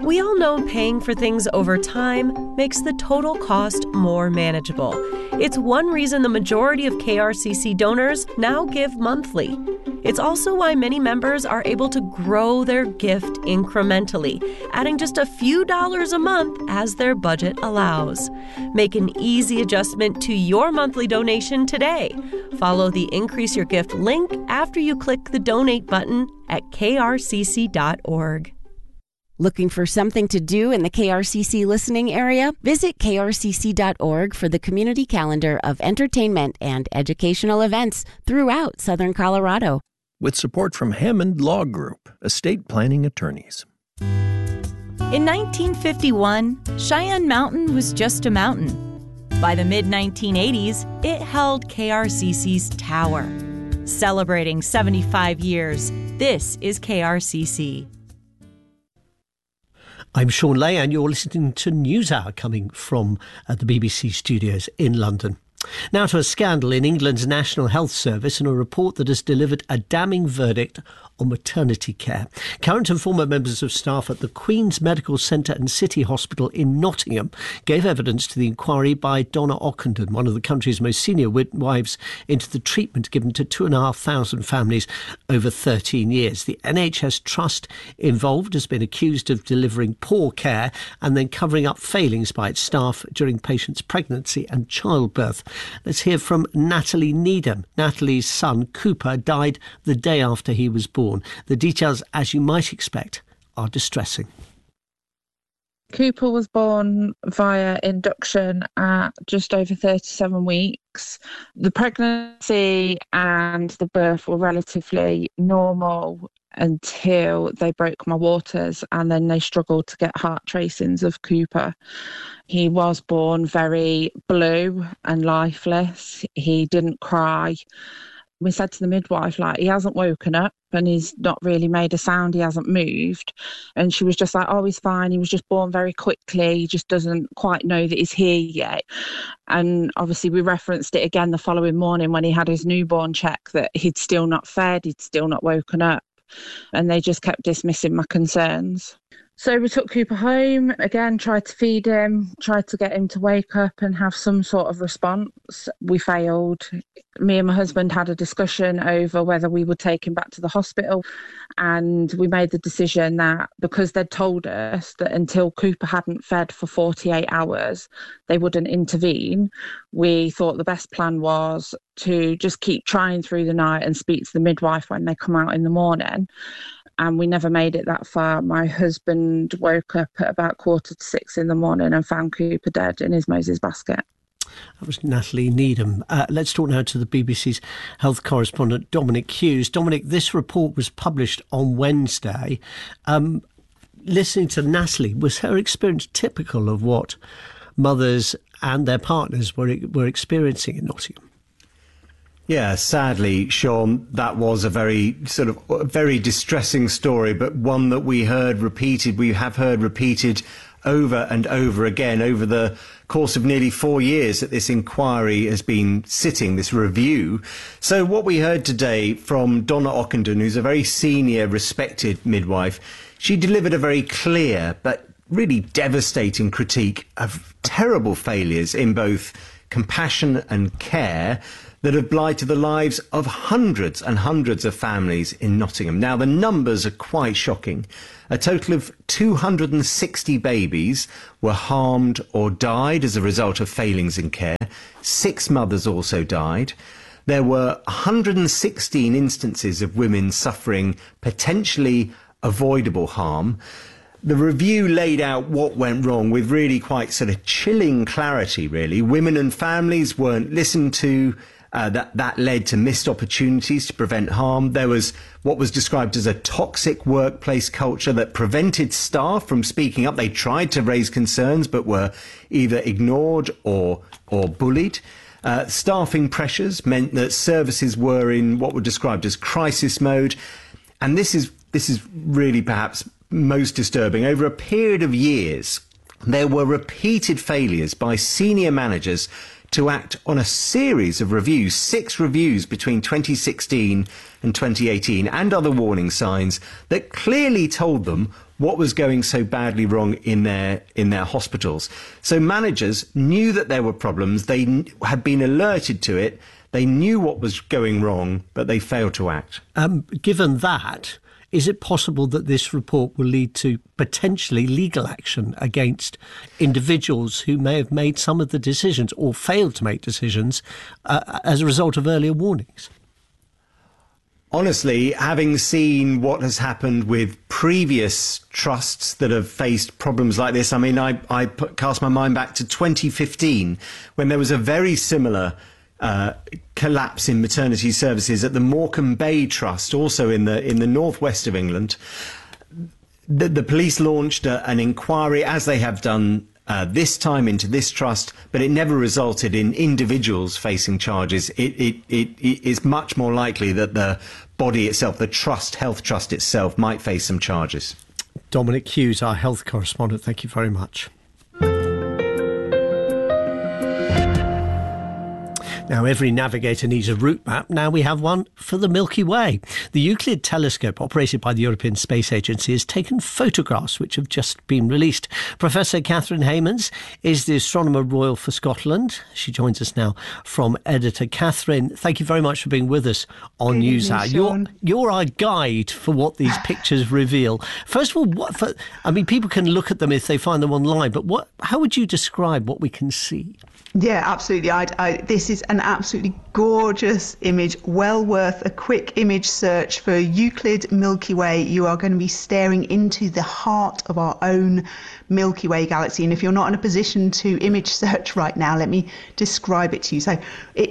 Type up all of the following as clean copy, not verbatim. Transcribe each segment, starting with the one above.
We all know paying for things over time makes the total cost more manageable. It's one reason the majority of KRCC donors now give monthly. It's also why many members are able to grow their gift incrementally, adding just a few dollars a month as their budget allows. Make an easy adjustment to your monthly donation today. Follow the Increase Your Gift link after you click the donate button at krcc.org. Looking for something to do in the KRCC listening area? Visit krcc.org for the community calendar of entertainment and educational events throughout Southern Colorado. With support from Hammond Law Group, estate planning attorneys. In 1951, Cheyenne Mountain was just a mountain. By the mid-1980s, it held KRCC's tower. Celebrating 75 years, this is KRCC. I'm Sean Lay, and you're listening to NewsHour coming from the BBC studios in London. Now to a scandal in England's National Health Service and a report that has delivered a damning verdict on maternity care. Current and former members of staff at the Queen's Medical Centre and City Hospital in Nottingham gave evidence to the inquiry by Donna Ockenden, one of the country's most senior midwives, into the treatment given to 2,500 families over 13 years. The NHS trust involved has been accused of delivering poor care and then covering up failings by its staff during patients' pregnancy and childbirth. Let's hear from Natalie Needham. Natalie's son, Cooper, died the day after he was born. The details, as you might expect, are distressing. Cooper was born via induction at just over 37 weeks. The pregnancy and the birth were relatively normal until they broke my waters, and then they struggled to get heart tracings of Cooper. He was born very blue and lifeless. He didn't cry. We said to the midwife, he hasn't woken up and he's not really made a sound, he hasn't moved. And she was just like, oh, he's fine, he was just born very quickly, he just doesn't quite know that he's here yet. And obviously we referenced it again the following morning when he had his newborn check, that he'd still not fed, he'd still not woken up. And they just kept dismissing my concerns. So we took Cooper home, again, tried to feed him, tried to get him to wake up and have some sort of response. We failed. Me and my husband had a discussion over whether we would take him back to the hospital. And we made the decision that because they'd told us that until Cooper hadn't fed for 48 hours, they wouldn't intervene, we thought the best plan was to just keep trying through the night and speak to the midwife when they come out in the morning. And we never made it that far. My husband woke up at about 5:45 in the morning and found Cooper dead in his Moses basket. That was Natalie Needham. Let's talk now to the BBC's health correspondent, Dominic Hughes. Dominic, this report was published on Wednesday. Listening to Natalie, was her experience typical of what mothers and their partners were experiencing in Nottingham? Yeah, sadly, Sean, that was a very distressing story, but one that we have heard repeated over and over again over the course of nearly 4 years that this inquiry has been sitting, this review. So what we heard today from Donna Ockenden, who's a very senior, respected midwife, she delivered a very clear but really devastating critique of terrible failures in both compassion and care that have blighted the lives of hundreds and hundreds of families in Nottingham. Now, the numbers are quite shocking. A total of 260 babies were harmed or died as a result of failings in care. 6 mothers also died. There were 116 instances of women suffering potentially avoidable harm. The review laid out what went wrong with really quite chilling clarity, really. Women and families weren't listened to. That led to missed opportunities to prevent harm. There was what was described as a toxic workplace culture that prevented staff from speaking up. They tried to raise concerns but were either ignored or bullied. Staffing pressures meant that services were in what were described as crisis mode. And this is really perhaps most disturbing. Over a period of years, there were repeated failures by senior managers to act on a series of reviews, 6 reviews between 2016 and 2018, and other warning signs that clearly told them what was going so badly wrong in their hospitals. So managers knew that there were problems. They had been alerted to it. They knew what was going wrong, but they failed to act. Given that, is it possible that this report will lead to potentially legal action against individuals who may have made some of the decisions or failed to make decisions as a result of earlier warnings? Honestly, having seen what has happened with previous trusts that have faced problems like this, I mean, I cast my mind back to 2015 when there was a very similar collapse in maternity services at the Morecambe Bay Trust, also in the northwest of England. The police launched an inquiry, as they have done this time, into this trust, but it never resulted in individuals facing charges. It is much more likely that the body itself, the trust, Health Trust itself, might face some charges. Dominic Hughes, our health correspondent, thank you very much. Now, every navigator needs a route map. Now we have one for the Milky Way. The Euclid telescope, operated by the European Space Agency, has taken photographs which have just been released. Professor Catherine Haymans is the Astronomer Royal for Scotland. She joins us now from Editor. Catherine, thank you very much for being with us on NewsHour. You're our guide for what these pictures reveal. First of all, people can look at them if they find them online, but how would you describe what we can see? Yeah, absolutely. This is an absolutely gorgeous image, well worth a quick image search for Euclid Milky Way. You are going to be staring into the heart of our own Milky Way galaxy. And if you're not in a position to image search right now, let me describe it to you. So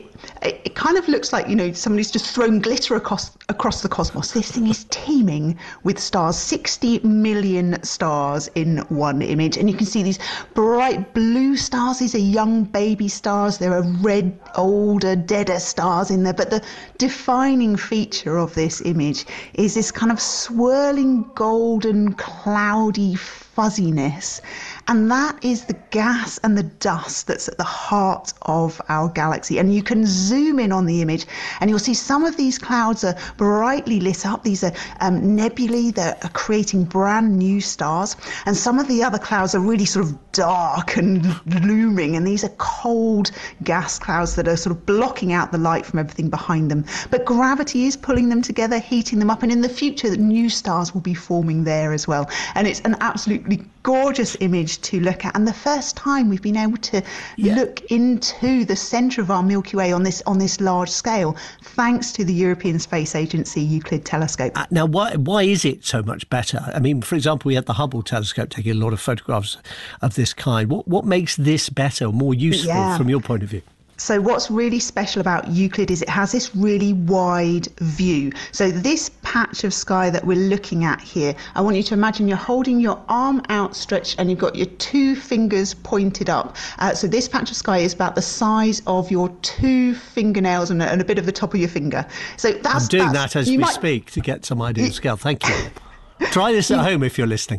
it kind of looks like, somebody's just thrown glitter across the cosmos. This thing is teeming with stars, 60 million stars in one image. And you can see these bright blue stars. These are young baby stars. There are red, older, deader stars in there. But the defining feature of this image is this kind of swirling golden, cloudy fuzziness. And that is the gas and the dust that's at the heart of our galaxy. And you can zoom in on the image and you'll see some of these clouds are brightly lit up. These are nebulae that are creating brand new stars. And some of the other clouds are really sort of dark and looming. And these are cold gas clouds that are sort of blocking out the light from everything behind them. But gravity is pulling them together, heating them up. And in the future, the new stars will be forming there as well. And it's an absolutely gorgeous image to look at, and the first time we've been able to look into the centre of our Milky Way on this large scale, thanks to the European Space Agency Euclid telescope. Now, why is it so much better? I mean, for example, we had the Hubble telescope taking a lot of photographs of this kind. What makes this better, more useful from your point of view? So what's really special about Euclid is it has this really wide view. So this patch of sky that we're looking at here, I want you to imagine you're holding your arm outstretched and you've got your 2 fingers pointed up. So this patch of sky is about the size of your 2 fingernails and a bit of the top of your finger. So I'm doing that as we speak to get some idea of scale. Thank you. Try this at home if you're listening.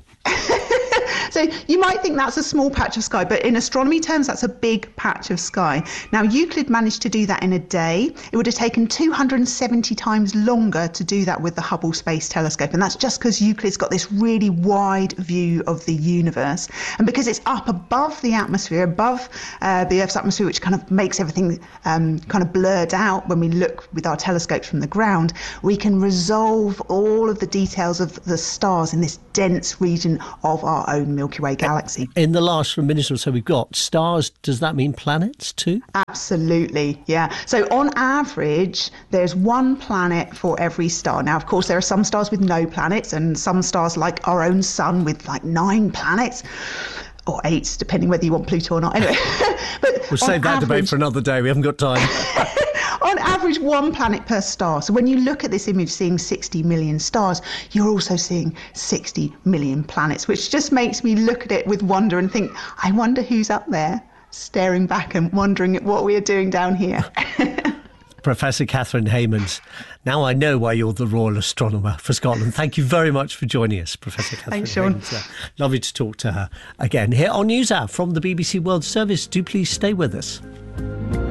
So you might think that's a small patch of sky, but in astronomy terms, that's a big patch of sky. Now, Euclid managed to do that in a day. It would have taken 270 times longer to do that with the Hubble Space Telescope. And that's just because Euclid's got this really wide view of the universe. And because it's up above the atmosphere, above the Earth's atmosphere, which kind of makes everything kind of blurred out when we look with our telescopes from the ground, we can resolve all of the details of the stars in this dense region of our own Milky Way galaxy. In the last minute or so we've got stars, does that mean planets too? Absolutely, yeah. So on average, there's 1 planet for every star. Now, of course, there are some stars with no planets and some stars like our own sun with like 9 planets. Or 8, depending whether you want Pluto or not. Anyway, but we'll save that debate for another day. We haven't got time. On average, 1 planet per star. So when you look at this image seeing 60 million stars, you're also seeing 60 million planets, which just makes me look at it with wonder and think, I wonder who's up there staring back and wondering at what we are doing down here. Professor Catherine Haymans. Now I know why you're the Royal Astronomer for Scotland. Thank you very much for joining us, Professor Catherine Thanks, Sean. Haymans. Lovely to talk to her again here on NewsHour from the BBC World Service. Do please stay with us.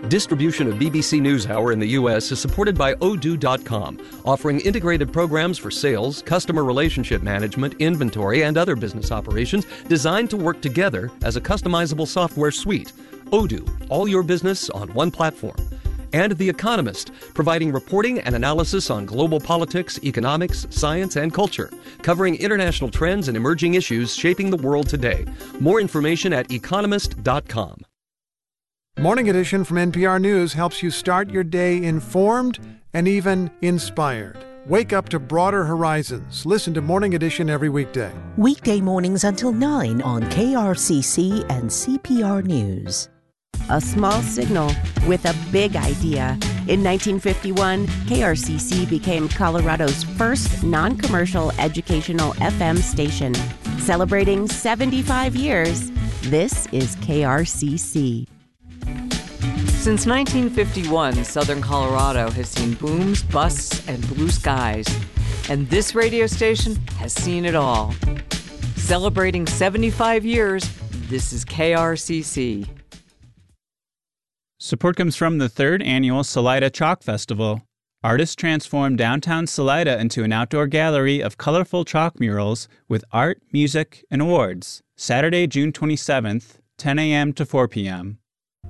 Distribution of BBC NewsHour in the U.S. is supported by Odoo.com, offering integrated programs for sales, customer relationship management, inventory, and other business operations designed to work together as a customizable software suite. Odoo, all your business on one platform. And The Economist, providing reporting and analysis on global politics, economics, science, and culture, covering international trends and emerging issues shaping the world today. More information at economist.com. Morning Edition from NPR News helps you start your day informed and even inspired. Wake up to broader horizons. Listen to Morning Edition every weekday. Weekday mornings until 9 on KRCC and CPR News. A small signal with a big idea. In 1951, KRCC became Colorado's first non-commercial educational FM station. Celebrating 75 years, this is KRCC. Since 1951, Southern Colorado has seen booms, busts, and blue skies. And this radio station has seen it all. Celebrating 75 years, this is KRCC. Support comes from the 3rd annual Salida Chalk Festival. Artists transformed downtown Salida into an outdoor gallery of colorful chalk murals with art, music, and awards. Saturday, June 27th, 10 a.m. to 4 p.m.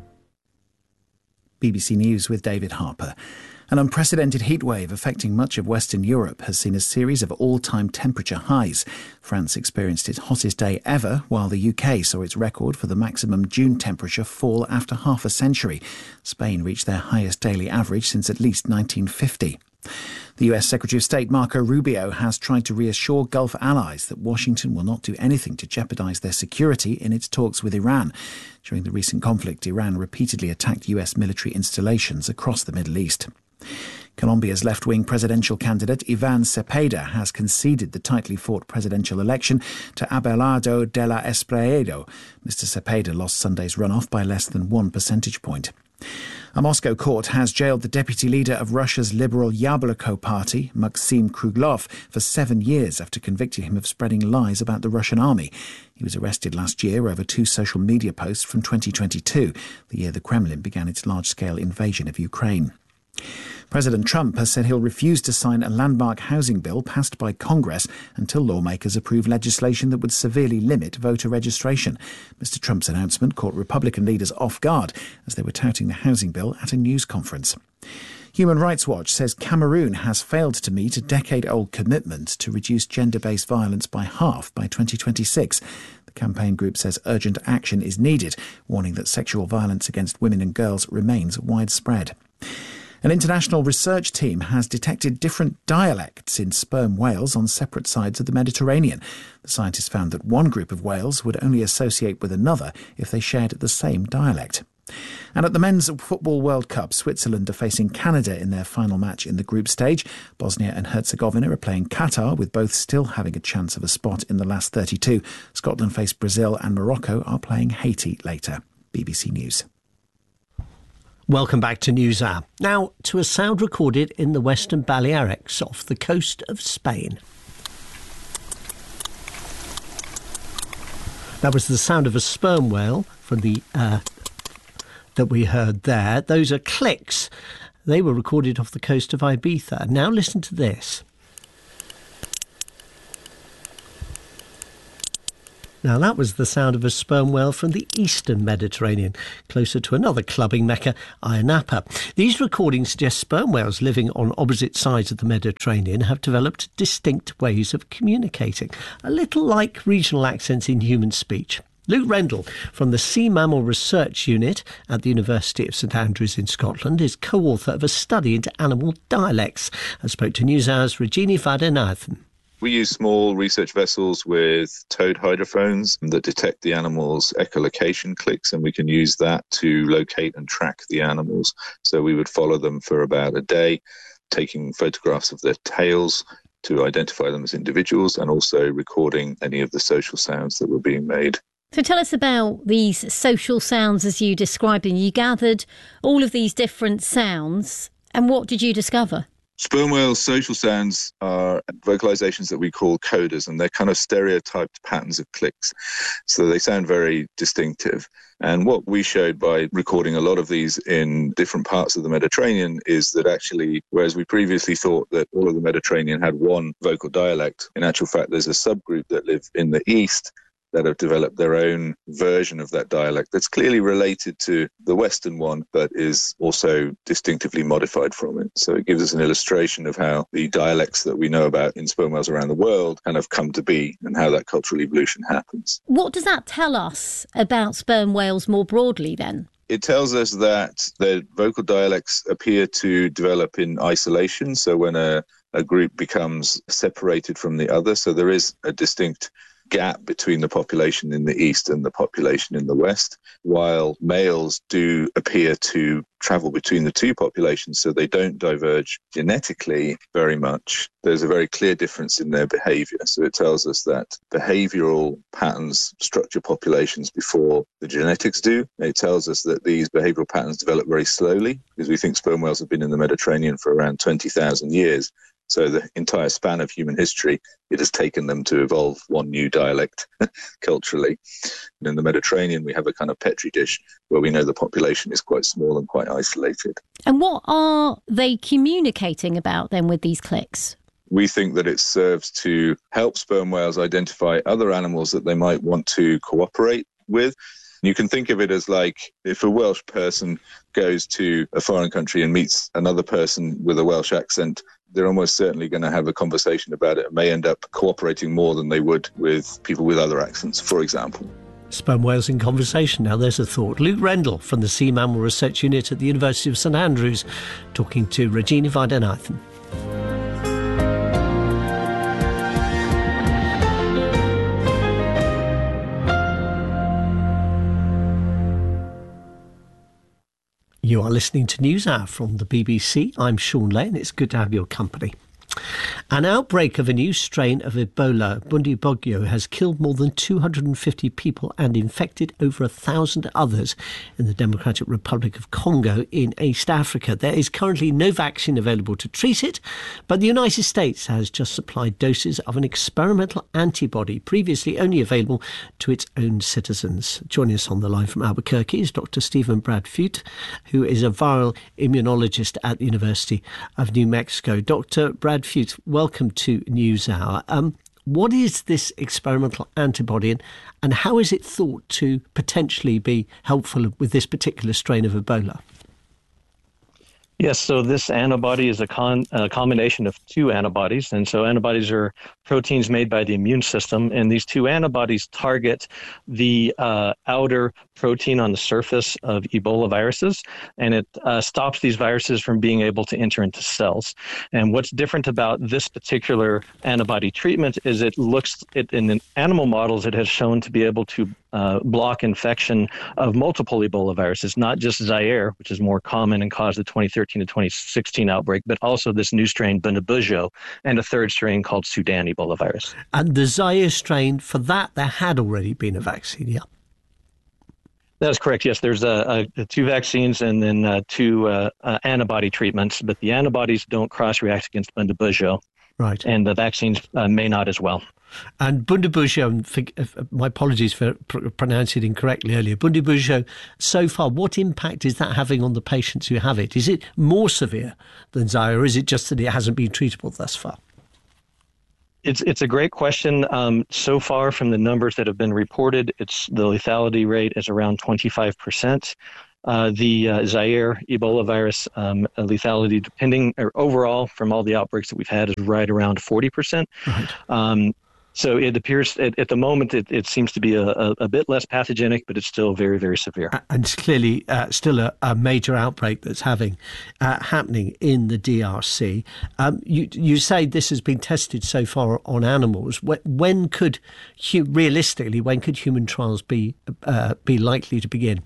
BBC News with David Harper. An unprecedented heatwave affecting much of Western Europe has seen a series of all-time temperature highs. France experienced its hottest day ever, while the UK saw its record for the maximum June temperature fall after half a century. Spain reached their highest daily average since at least 1950. The US Secretary of State Marco Rubio has tried to reassure Gulf allies that Washington will not do anything to jeopardize their security in its talks with Iran. During the recent conflict, Iran repeatedly attacked US military installations across the Middle East. Colombia's left-wing presidential candidate Iván Cepeda has conceded the tightly fought presidential election to Abelardo de la Espriella. Mr. Cepeda lost Sunday's runoff by less than 1 percentage point. A Moscow court has jailed the deputy leader of Russia's liberal Yabloko party, Maxim Kruglov, for 7 years after convicting him of spreading lies about the Russian army. He was arrested last year over 2 social media posts from 2022, the year the Kremlin began its large-scale invasion of Ukraine. President Trump has said he'll refuse to sign a landmark housing bill passed by Congress until lawmakers approve legislation that would severely limit voter registration. Mr. Trump's announcement caught Republican leaders off guard as they were touting the housing bill at a news conference. Human Rights Watch says Cameroon has failed to meet a decade-old commitment to reduce gender-based violence by half by 2026. The campaign group says urgent action is needed, warning that sexual violence against women and girls remains widespread. An international research team has detected different dialects in sperm whales on separate sides of the Mediterranean. The scientists found that one group of whales would only associate with another if they shared the same dialect. And at the Men's Football World Cup, Switzerland are facing Canada in their final match in the group stage. Bosnia and Herzegovina are playing Qatar, with both still having a chance of a spot in the last 32. Scotland face Brazil and Morocco are playing Haiti later. BBC News. Welcome back to NewsHour. Now to a sound recorded in the Western Balearics off the coast of Spain. That was the sound of a sperm whale from the that we heard there. Those are clicks. They were recorded off the coast of Ibiza. Now listen to this. Now that was the sound of a sperm whale from the eastern Mediterranean, closer to another clubbing mecca, Ayia Napa. These recordings suggest sperm whales living on opposite sides of the Mediterranean have developed distinct ways of communicating, a little like regional accents in human speech. Luke Rendell from the Sea Mammal Research Unit at the University of St Andrews in Scotland is co-author of a study into animal dialects. I spoke to NewsHour's Regina Vadenathan. We use small research vessels with towed hydrophones that detect the animal's echolocation clicks, and we can use that to locate and track the animals. So we would follow them for about a day, taking photographs of their tails to identify them as individuals and also recording any of the social sounds that were being made. So tell us about these social sounds as you described them. You gathered all of these different sounds, and what did you discover? Sperm whales' social sounds are vocalizations that we call codas, and they're kind of stereotyped patterns of clicks. So they sound very distinctive. And what we showed by recording a lot of these in different parts of the Mediterranean is that actually, whereas we previously thought that all of the Mediterranean had one vocal dialect, in actual fact, there's a subgroup that live in the east that have developed their own version of that dialect that's clearly related to the Western one, but is also distinctively modified from it. So it gives us an illustration of how the dialects that we know about in sperm whales around the world kind of come to be and how that cultural evolution happens. What does that tell us about sperm whales more broadly then? It tells us that their vocal dialects appear to develop in isolation. So when a group becomes separated from the other, so there is a distinct gap between the population in the east and the population in the west, while males do appear to travel between the two populations, so they don't diverge genetically very much. There's a very clear difference in their behavior. So it tells us that behavioral patterns structure populations before the genetics do. It tells us that these behavioral patterns develop very slowly, because we think sperm whales have been in the Mediterranean for around 20,000 years. So the entire span of human history, it has taken them to evolve one new dialect culturally. And in the Mediterranean, we have a kind of petri dish where we know the population is quite small and quite isolated. And what are they communicating about then with these clicks? We think that it serves to help sperm whales identify other animals that they might want to cooperate with. You can think of it as like if a Welsh person goes to a foreign country and meets another person with a Welsh accent, they're almost certainly going to have a conversation about it and may end up cooperating more than they would with people with other accents, for example. Sperm whales in conversation. Now there's a thought. Luke Rendell from the Sea Mammal Research Unit at the University of St Andrews talking to Regina Vardenathan. You are listening to NewsHour from the BBC. I'm Sean Lane. It's good to have your company. An outbreak of a new strain of Ebola, Bundibugyo, has killed more than 250 people and infected over 1,000 others in the Democratic Republic of Congo in East Africa. There is currently no vaccine available to treat it, but the United States has just supplied doses of an experimental antibody previously only available to its own citizens. Joining us on the line from Albuquerque is Dr. Stephen Bradfute, who is a viral immunologist at the University of New Mexico. Dr. Bradfute, welcome to NewsHour. What is this experimental antibody and how is it thought to potentially be helpful with this particular strain of Ebola? Yes, so this antibody is a combination of two antibodies. And so antibodies are proteins made by the immune system. And these two antibodies target the outer protein on the surface of Ebola viruses. And it stops these viruses from being able to enter into cells. And what's different about this particular antibody treatment is in animal models, it has shown to be able to block infection of multiple Ebola viruses, not just Zaire, which is more common and caused the 2013 to 2016 outbreak, but also this new strain, Bundibugyo, and a third strain called Sudan Ebola virus. And the Zaire strain, for that, there had already been a vaccine, yeah? That's correct, yes. There's two vaccines and then two antibody treatments, but the antibodies don't cross-react against Bundibugyo. Right. And the vaccines may not as well. And Bundibugyo, my apologies for pronouncing it incorrectly earlier, Bundibugyo, so far, what impact is that having on the patients who have it? Is it more severe than Zaire, or is it just that it hasn't been treatable thus far? It's a great question. So far, from the numbers that have been reported, the lethality rate is around 25%. The Zaire Ebola virus lethality, overall from all the outbreaks that we've had, is right around 40%. Right. So it appears at the moment it seems to be a bit less pathogenic, but it's still very, very severe. And it's clearly still a major outbreak that's happening in the DRC. You say this has been tested so far on animals. When could human trials be likely to begin?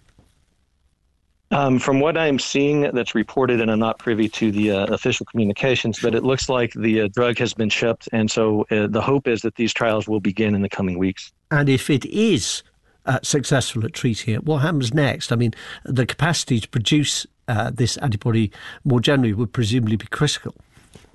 From what I'm seeing that's reported, and I'm not privy to the official communications, but it looks like the drug has been shipped. And so the hope is that these trials will begin in the coming weeks. And if it is successful at treating it, what happens next? I mean, the capacity to produce this antibody more generally would presumably be critical.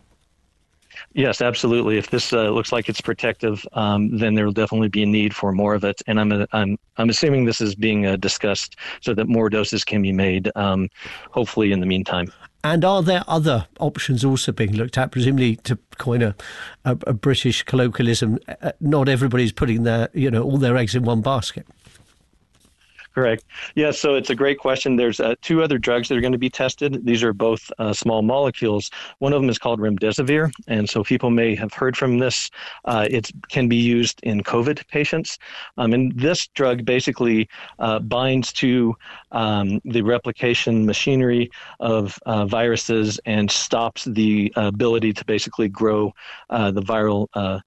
Yes, absolutely. If this looks like it's protective, then there will definitely be a need for more of it. And I'm assuming this is being discussed so that more doses can be made, hopefully in the meantime. And are there other options also being looked at? Presumably, to coin a British colloquialism, not everybody's putting their, all their eggs in one basket. Correct. Yeah, so it's a great question. There's 2 other drugs that are going to be tested. These are both small molecules. One of them is called remdesivir, and so people may have heard from this. It can be used in COVID patients. And this drug basically binds to the replication machinery of viruses and stops the ability to basically grow the viral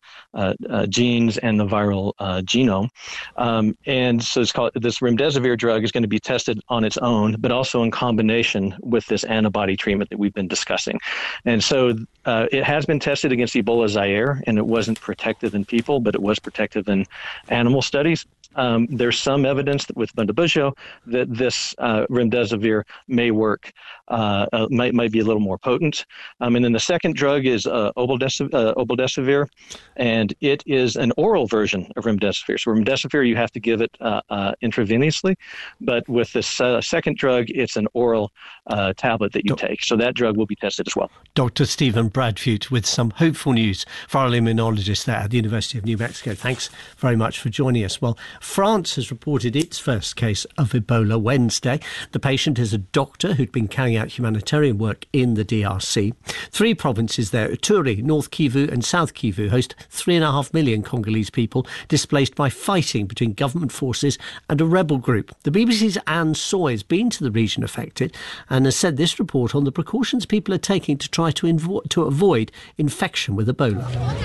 genes and the viral genome. And so it's called, this remdesivir drug is going to be tested on its own, but also in combination with this antibody treatment that we've been discussing. And so it has been tested against Ebola Zaire, and it wasn't protective in people, but it was protective in animal studies. There's some evidence that with Bundibugyo that this remdesivir may work, might be a little more potent. And then the second drug is obeldesivir, and it is an oral version of remdesivir. So remdesivir, you have to give it intravenously, but with this second drug, it's an oral tablet that you take. So that drug will be tested as well. Dr. Stephen Bradfute with some hopeful news, viral immunologist there at the University of New Mexico. Thanks very much for joining us. Well, France has reported its first case of Ebola Wednesday. The patient is a doctor who'd been carrying out humanitarian work in the DRC. 3 provinces there, Ituri, North Kivu and South Kivu, host 3.5 million Congolese people displaced by fighting between government forces and a rebel group. The BBC's Anne Soy has been to the region affected and has said this report on the precautions people are taking to try to avoid infection with Ebola.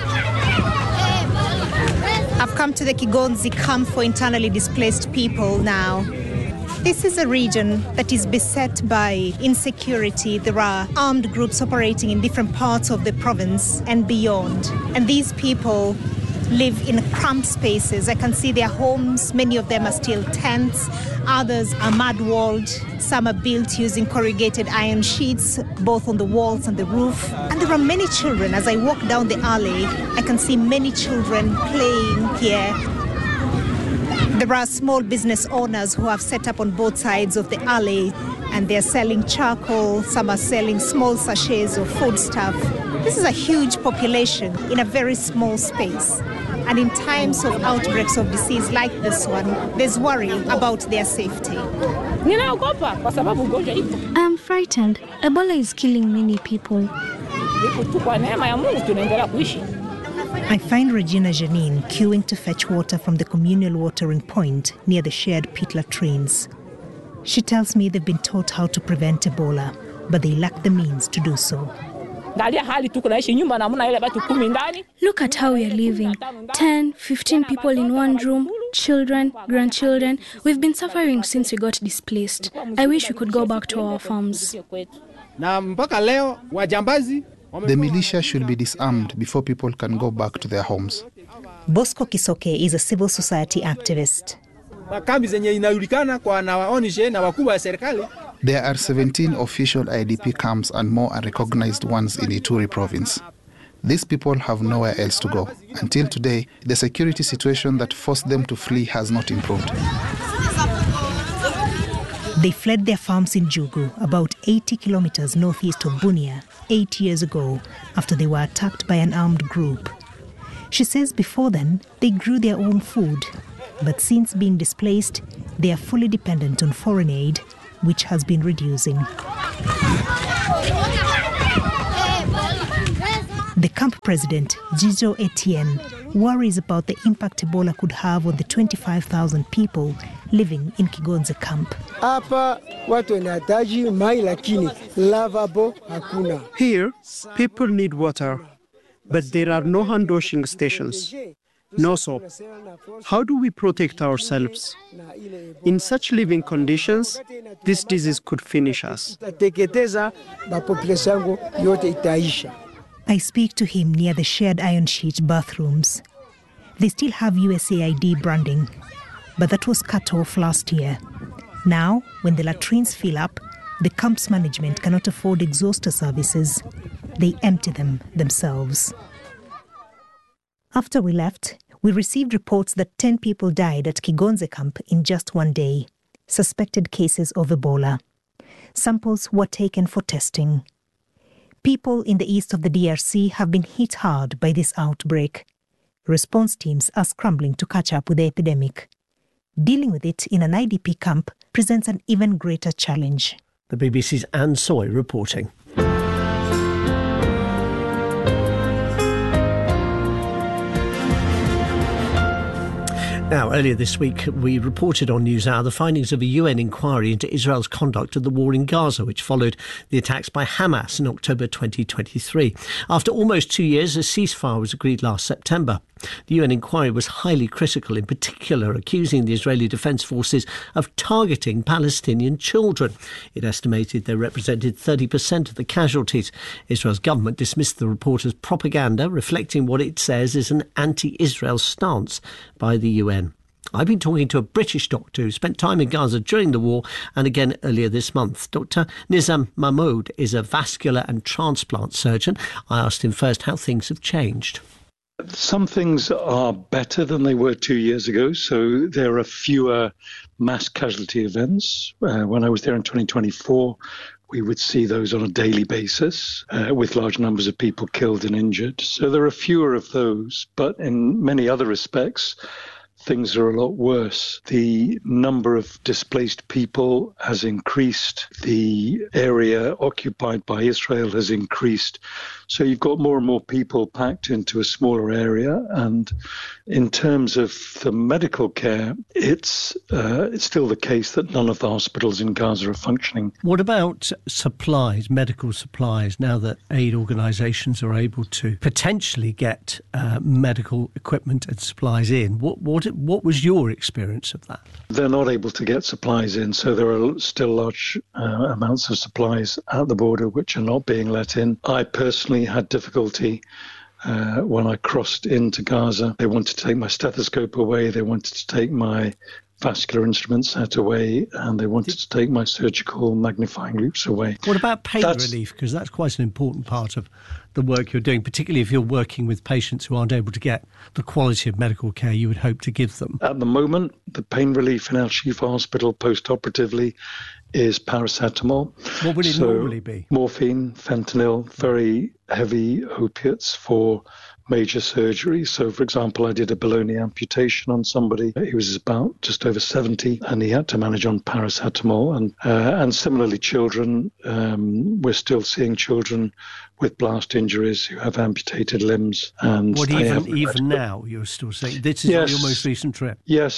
I've come to the Kigonzi camp for internally displaced people now. This is a region that is beset by insecurity. There are armed groups operating in different parts of the province and beyond. And these people live in cramped spaces. I can see their homes. Many of them are still tents. Others are mud-walled. Some are built using corrugated iron sheets, both on the walls and the roof. And there are many children. As I walk down the alley, I can see many children playing here. There are small business owners who have set up on both sides of the alley, and they're selling charcoal. Some are selling small sachets of foodstuff. This is a huge population in a very small space. And in times of outbreaks of disease like this one, there's worry about their safety. I'm frightened. Ebola is killing many people. I find Regina Janine queuing to fetch water from the communal watering point near the shared pit latrines. She tells me they've been taught how to prevent Ebola, but they lack the means to do so. Look at how we are living. 10, 15 people in one room, children, grandchildren. We've been suffering since we got displaced. I wish we could go back to our farms. The militia should be disarmed before people can go back to their homes. Bosco Kisoke is a civil society activist. There are 17 official IDP camps and more unrecognized ones in Ituri province. These people have nowhere else to go. Until today, the security situation that forced them to flee has not improved. They fled their farms in Jugu, about 80 kilometers northeast of Bunia, 8 years ago, after they were attacked by an armed group. She says before then, they grew their own food. But since being displaced, they are fully dependent on foreign aid, which has been reducing. The camp president, Jijo Etienne, worries about the impact Ebola could have on the 25,000 people living in Kigonze camp. Here, people need water, but there are no hand-washing stations, no soap. How do we protect ourselves? In such living conditions, this disease could finish us. I speak to him near the shared iron sheet bathrooms. They still have USAID branding, but that was cut off last year. Now, when the latrines fill up, the camp's management cannot afford exhauster services. they empty them themselves. After we left, we received reports that 10 people died at Kigonze camp in just one day. Suspected cases of Ebola. Samples were taken for testing. People in the east of the DRC have been hit hard by this outbreak. Response teams are scrambling to catch up with the epidemic. Dealing with it in an IDP camp presents an even greater challenge. The BBC's Anne Soy reporting. Now, earlier this week, we reported on NewsHour the findings of a UN inquiry into Israel's conduct of the war in Gaza, which followed the attacks by Hamas in October 2023. After almost 2 years, a ceasefire was agreed last September. The UN inquiry was highly critical, in particular accusing the Israeli Defense Forces of targeting Palestinian children. It estimated they represented 30% of the casualties. Israel's government dismissed the report as propaganda, reflecting what it says is an anti-Israel stance by the UN. I've been talking to a British doctor who spent time in Gaza during the war and again earlier this month. Dr. Nizam Mahmood is a vascular and transplant surgeon. I asked him first how things have changed. Some things are better than they were 2 years ago, so there are fewer mass casualty events. When I was there in 2024, we would see those on a daily basis with large numbers of people killed and injured. So there are fewer of those, but in many other respects, things are a lot worse. The number of displaced people has increased. The area occupied by Israel has increased. So you've got more and more people packed into a smaller area. And in terms of the medical care, it's still the case that none of the hospitals in Gaza are functioning. What about supplies, medical supplies, now that aid organisations are able to potentially get medical equipment and supplies in? What was your experience of that? They're not able to get supplies in, so there are still large amounts of supplies at the border which are not being let in. I personally had difficulty when I crossed into Gaza. They wanted to take my stethoscope away, they wanted to take my vascular instrument set away, and they wanted to take my surgical magnifying loops away. What about pain relief? Because that's quite an important part of the work you're doing, particularly if you're working with patients who aren't able to get the quality of medical care you would hope to give them. At the moment, the pain relief in Al Shifa Hospital post-operatively is paracetamol. What would it normally be? Morphine, fentanyl, very heavy opiates for major surgery. So, for example, I did a below-knee amputation on somebody. He was about just over 70, and he had to manage on paracetamol. And similarly, children, we're still seeing children with blast injuries who have amputated limbs. And even now, you're still saying this is on your most recent trip? Yes.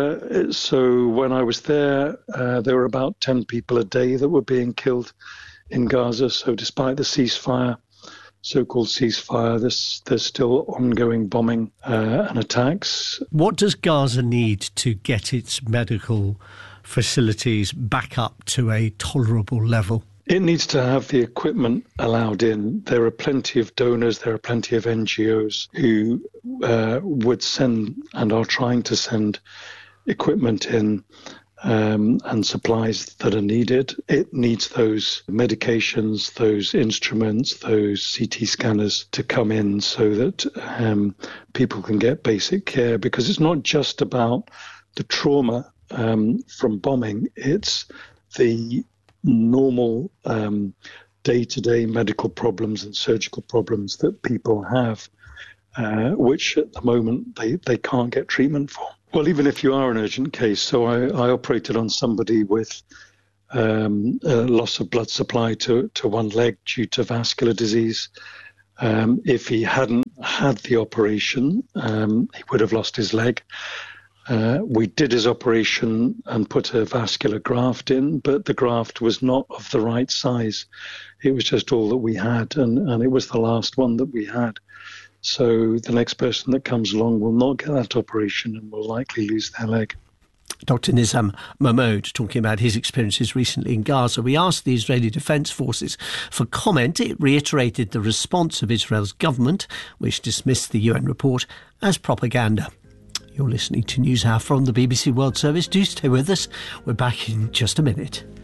So when I was there were about 10 people a day that were being killed in Gaza. So despite the ceasefire, so-called ceasefire, there's still ongoing bombing and attacks. What does Gaza need to get its medical facilities back up to a tolerable level? It needs to have the equipment allowed in. There are plenty of donors, there are plenty of NGOs who would send and are trying to send equipment in and supplies that are needed. It needs those medications, those instruments, those CT scanners to come in so that people can get basic care, because it's not just about the trauma from bombing, it's the normal day-to-day medical problems and surgical problems that people have, which at the moment they can't get treatment for. Well, even if you are an urgent case, so I operated on somebody with a loss of blood supply to one leg due to vascular disease. If he hadn't had the operation, he would have lost his leg. We did his operation and put a vascular graft in, but the graft was not of the right size. It was just all that we had, and it was the last one that we had. So the next person that comes along will not get that operation and will likely lose their leg. Dr. Nizam Mahmood talking about his experiences recently in Gaza. We asked the Israeli Defense Forces for comment. It reiterated the response of Israel's government, which dismissed the UN report as propaganda. You're listening to NewsHour from the BBC World Service. Do stay with us. We're back in just a minute.